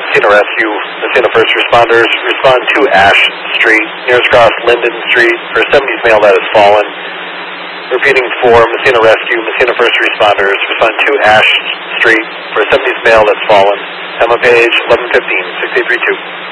Messina Rescue, Messina First Responders, respond to Ash Street, nearest cross Linden Street, for a 70s male that has fallen. Repeating for Messina Rescue, Messina First Responders, respond to Ash Street, for a 70s male that's fallen. Emma Page, 1115, 6832.